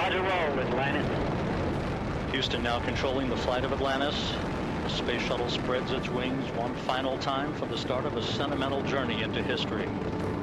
Roger, roll, Atlantis. Houston now controlling the flight of Atlantis. The space shuttle spreads its wings one final time for the start of a sentimental journey into history.